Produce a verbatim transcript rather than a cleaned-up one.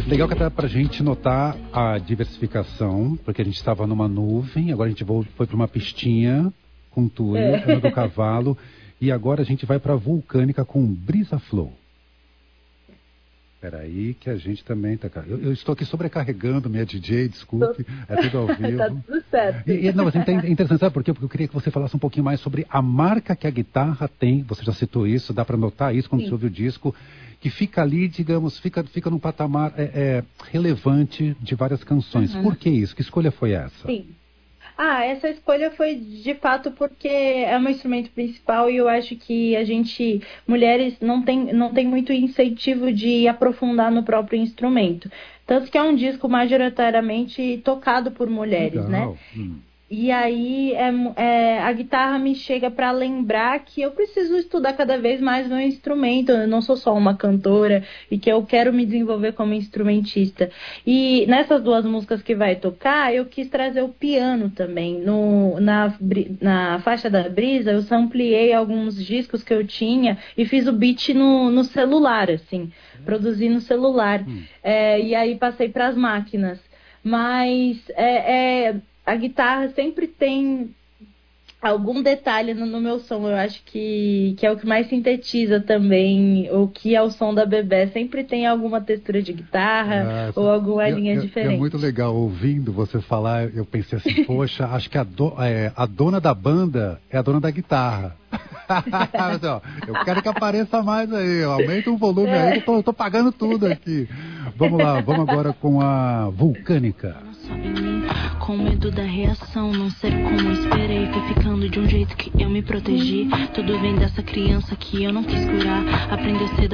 Legal que dá pra gente notar a diversificação, porque a gente estava numa nuvem, agora a gente foi para uma pistinha com Túlio, é. Ana do Cavalo, e agora a gente vai para Vulcânica com Brisa Flow. Peraí, que a gente também tá... Eu, eu estou aqui sobrecarregando minha D J, desculpe, é tudo ao vivo. Tá tudo certo. E, e, não, mas é interessante, sabe por quê? Porque eu queria que você falasse um pouquinho mais sobre a marca que a guitarra tem, você já citou isso, dá para notar isso quando Sim. você ouve o disco, que fica ali, digamos, fica, fica num patamar é, é, relevante de várias canções. Uhum. Por que isso? Que escolha foi essa? Sim. Ah, essa escolha foi de fato porque é o meu instrumento principal e eu acho que a gente, mulheres, não tem, não tem muito incentivo de aprofundar no próprio instrumento. Tanto que é um disco majoritariamente tocado por mulheres, Legal. né? Hum. E aí é, é, a guitarra me chega para lembrar que eu preciso estudar cada vez mais meu instrumento. Eu não sou só uma cantora e que eu quero me desenvolver como instrumentista. E nessas duas músicas que vai tocar, eu quis trazer o piano também. No, na, na faixa da Brisa, eu sampleei alguns discos que eu tinha e fiz o beat no, no celular, assim, produzi no celular. Hum. É, e aí passei para as máquinas. Mas é... é a guitarra sempre tem algum detalhe no, no meu som, eu acho que, que é o que mais sintetiza também o que é o som da Bebê. Sempre tem alguma textura de guitarra ah, ou alguma é, linha é, diferente. É muito legal, ouvindo você falar, eu pensei assim, poxa, acho que a, do, é, a dona da banda é a dona da guitarra. Mas, ó, eu quero que apareça mais aí, aumenta o volume é. aí, que eu tô, eu tô pagando tudo aqui. Vamos lá, vamos agora com a Vulcânica. Com medo da reação, não ser como eu esperei. Foi ficando de um jeito que eu me protegi. Tudo vem dessa criança que eu não quis curar. Aprendeu cedo